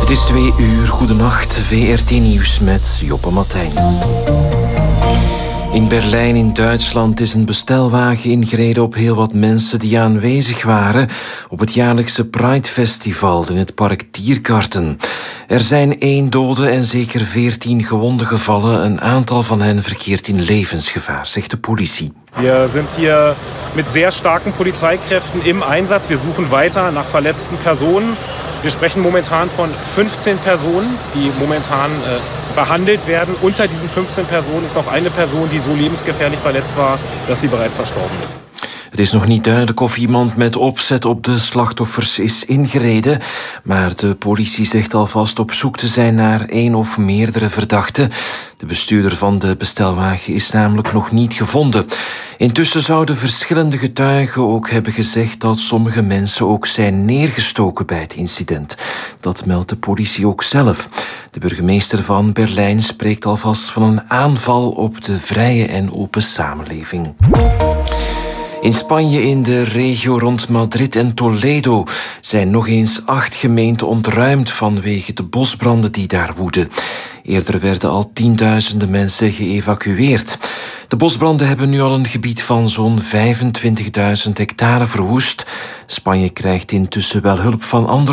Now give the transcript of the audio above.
Het is 2 uur, goedenacht, VRT Nieuws met Joppe Martijn. In Berlijn in Duitsland is een bestelwagen ingereden op heel wat mensen die aanwezig waren op het jaarlijkse Pride-festival in het park Tiergarten. Er zijn 1 dode en zeker 14 gewonden gevallen. Een aantal van hen verkeert in levensgevaar, zegt de politie. Wir sind hier mit sehr starken Polizeikräften im Einsatz. Wir suchen weiter nach verletzten Personen. Wir sprechen momentan von 15 Personen, die momentan behandelt werden. Unter diesen 15 Personen ist noch eine Person, die so lebensgefährlich verletzt war, dass sie bereits verstorben ist. Het is nog niet duidelijk of iemand met opzet op de slachtoffers is ingereden, maar de politie zegt alvast op zoek te zijn naar 1 of meerdere verdachten. De bestuurder van de bestelwagen is namelijk nog niet gevonden. Intussen zouden verschillende getuigen ook hebben gezegd dat sommige mensen ook zijn neergestoken bij het incident. Dat meldt de politie ook zelf. De burgemeester van Berlijn spreekt alvast van een aanval op de vrije en open samenleving. In Spanje, in de regio rond Madrid en Toledo, zijn nog eens 8 gemeenten ontruimd vanwege de bosbranden die daar woeden. Eerder werden al tienduizenden mensen geëvacueerd. De bosbranden hebben nu al een gebied van zo'n 25.000 hectare verwoest. Spanje krijgt intussen wel hulp van andere